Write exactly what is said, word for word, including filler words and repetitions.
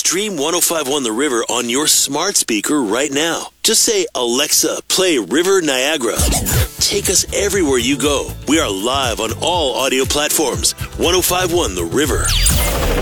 Stream one oh five point one The River on your smart speaker right now. Just say, Alexa, play River Niagara. Take us everywhere you go. We are live on all audio platforms. one oh five point one The River.